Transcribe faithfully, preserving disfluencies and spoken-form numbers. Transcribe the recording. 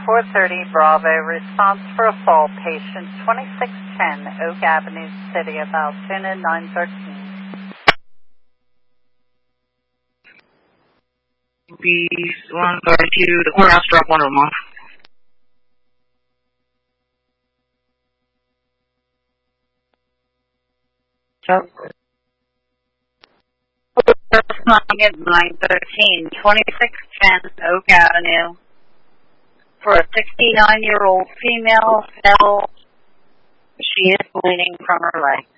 four thirty Bravo. Response for a fall patient, twenty-six ten Oak Avenue, City of Altoona, nine thirteen. B one thirty-two, the courthouse, drop one of them off. Stop. nine thirteen, twenty-six ten Oak Avenue. For a sixty-nine-year-old female, cell, she is bleeding from her leg.